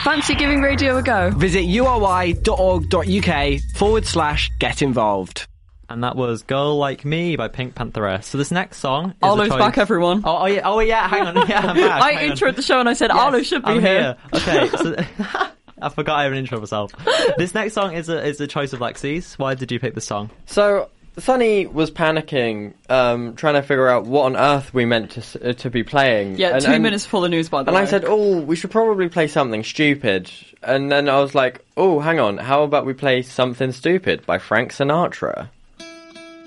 Fancy giving radio a go? Visit uri.org.uk/get involved. And that was Girl Like Me by Pink Pantheress. So this next song is Arlo's back, everyone. Oh yeah, hang on. Yeah, I'm back. I introed the show and I said Arlo should be here. Okay, so I forgot I have an intro myself. This next song is a choice of Lexi's. Why did you pick this song? So Sunny was panicking, trying to figure out what on earth we meant to be playing. Yeah, and, 2 minutes full of news, by the way. And I said, we should probably play something stupid. And then I was like, hang on, how about we play Something Stupid by Frank Sinatra?